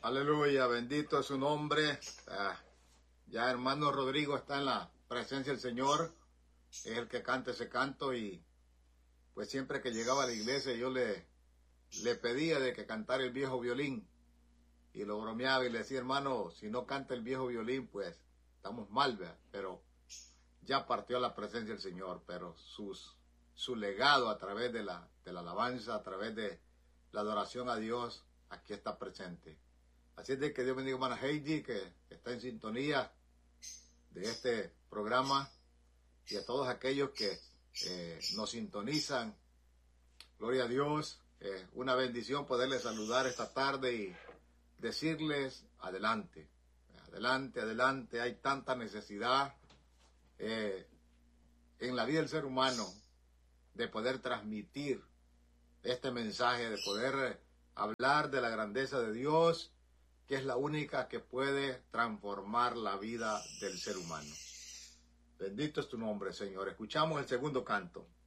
Aleluya, bendito es su nombre. Ya hermano Rodrigo está en la presencia del Señor, es el que canta ese canto, y pues siempre que llegaba a la iglesia yo le pedía de que cantara el viejo violín, y lo bromeaba y le decía: hermano, si no canta el viejo violín pues estamos mal, ¿verdad? Pero ya partió a la presencia del Señor, pero su legado a través de la alabanza, a través de la adoración a Dios, aquí está presente. Así es de que Dios bendiga a hermana Heidi, que está en sintonía de este programa, y a todos aquellos que nos sintonizan. Gloria a Dios. Una bendición poderles saludar esta tarde y decirles: adelante, adelante, adelante. Hay tanta necesidad en la vida del ser humano de poder transmitir este mensaje, de poder hablar de la grandeza de Dios, que es la única que puede transformar la vida del ser humano. Bendito es tu nombre, Señor. Escuchamos el segundo canto.